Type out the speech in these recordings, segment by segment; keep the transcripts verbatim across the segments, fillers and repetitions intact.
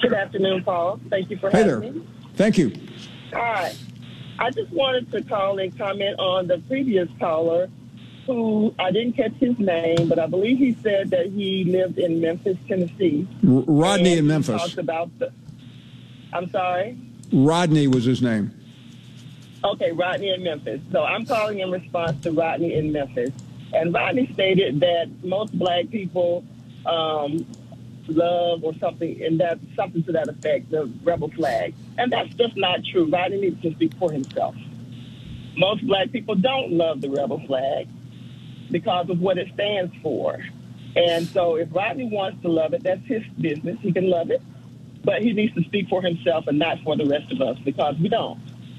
Good afternoon, Paul. Thank you for hey having there. me. Thank you. All right. I just wanted to call and comment on the previous caller who, I didn't catch his name, but I believe he said that he lived in Memphis, Tennessee. R- Rodney and in he Memphis. Talked about the, I'm sorry? Rodney was his name. Okay, Rodney in Memphis. So I'm calling in response to Rodney in Memphis. And Rodney stated that most black people um, love or something, and that something to that effect, the rebel flag. And that's just not true. Rodney needs to speak for himself. Most black people don't love the rebel flag because of what it stands for. And so if Rodney wants to love it, that's his business. He can love it. But he needs to speak for himself and not for the rest of us, because we don't.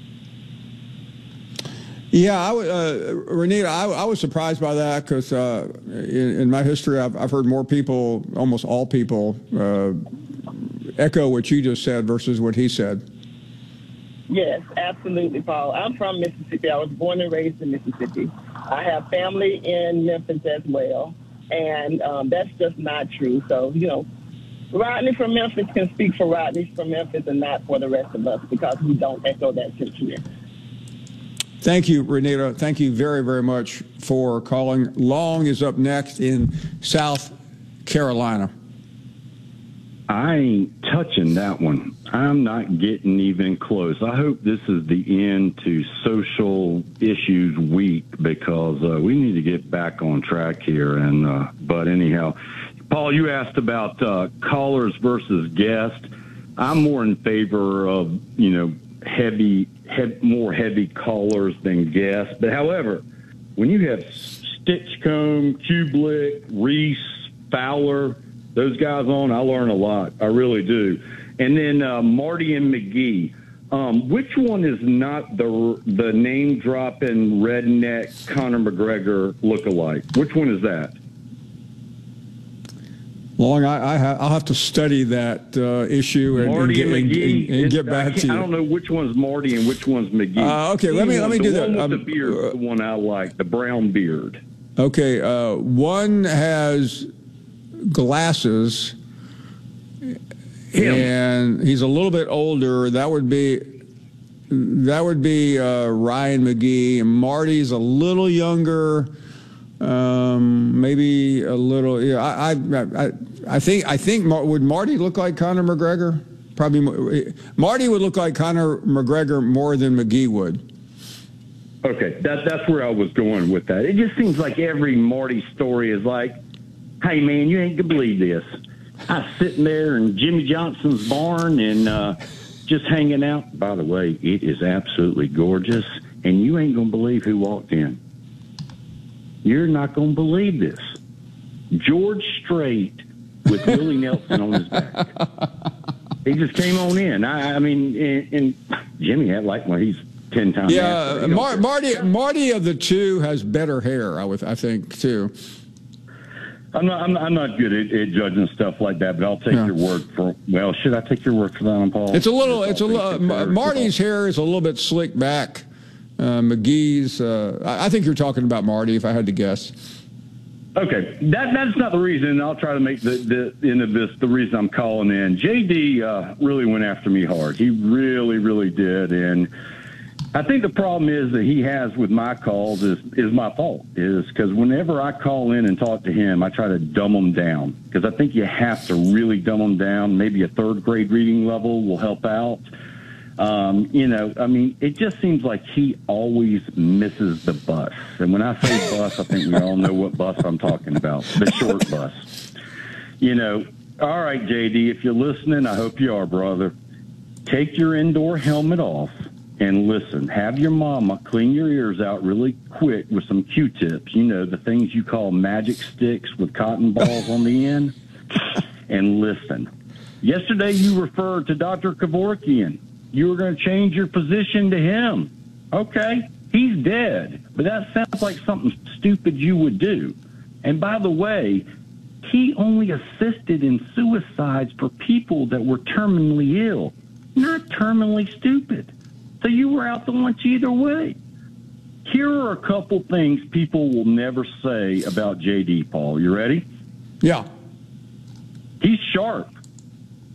Yeah, I, uh, Renita, I, I was surprised by that because uh, in, in my history, I've, I've heard more people, almost all people, uh, echo what you just said versus what he said. Yes, absolutely, Paul. I'm from Mississippi. I was born and raised in Mississippi. I have family in Memphis as well, and um, that's just not true. So, you know, Rodney from Memphis can speak for Rodney from Memphis and not for the rest of us, because we don't echo that sentiment. Thank you, Renita. Thank you very, very much for calling. Long is up next in South Carolina. I ain't touching that one. I'm not getting even close. I hope this is the end to Social Issues Week, because uh, we need to get back on track here. And uh, but anyhow, Paul, you asked about uh, callers versus guests. I'm more in favor of, you know, heavy, heavy, more heavy callers than guests. But however, when you have Stitchcomb, Kublick, Reese, Fowler, those guys on, I learn a lot. I really do. And then uh, Marty and McGee. Um, which one is not the the name dropping redneck Conor McGregor lookalike? Which one is that? Long, I, I ha- I'll have to study that uh, issue and, and get, and, and, and get back to you. I don't know which one's Marty and which one's McGee. Uh, okay, let me let me the do one that. With Um, the beard, uh, the one I like, the brown beard. Okay, uh, one has glasses, Him. and he's a little bit older. That would be that would be uh, Ryan McGee. And Marty's a little younger. Um, maybe a little. Yeah, I, I, I, I think. I think. Would Marty look like Conor McGregor? Probably. Marty would look like Conor McGregor more than McGee would. Okay, that, that's where I was going with that. It just seems like every Marty story is like, "Hey man, you ain't gonna believe this. I was sitting there in Jimmy Johnson's barn and uh, just hanging out. By the way, it is absolutely gorgeous, and you ain't gonna believe who walked in. You're not going to believe this. George Strait with Willie Nelson on his back. He just came on in. I, I mean, and, and Jimmy had like, well, he's ten times. Yeah, Mar- Marty. Marty of the two has better hair. I would, I think, too. I'm not. I'm not, I'm not good at, at judging stuff like that, but I'll take Yeah. your word for. Well, should I take your word for that one, Paul? It's a little. It's a little. Uh, Marty's hair is a little bit slicked back. Uh, McGee's, uh, I, I think you're talking about Marty, if I had to guess. Okay, that that's not the reason, and I'll try to make the, the end of this the reason I'm calling in. J D uh, really went after me hard. He really, really did, and I think the problem is that he has with my calls is is my fault, is because whenever I call in and talk to him, I try to dumb them down, because I think you have to really dumb them down. Maybe a third grade reading level will help out. Um, you know, I mean, it just seems like he always misses the bus. And when I say bus, I think we all know what bus I'm talking about, the short bus. You know, all right, J D, if you're listening, I hope you are, brother. Take your indoor helmet off and listen. Have your mama clean your ears out really quick with some Q-tips, you know, the things you call magic sticks with cotton balls on the end, and listen. Yesterday you referred to Doctor Kevorkian. You were going to change your position to him. Okay, he's dead. But that sounds like something stupid you would do. And by the way, he only assisted in suicides for people that were terminally ill, not terminally stupid. So you were out to lunch either way. Here are a couple things people will never say about J D, Paul. You ready? Yeah. He's sharp.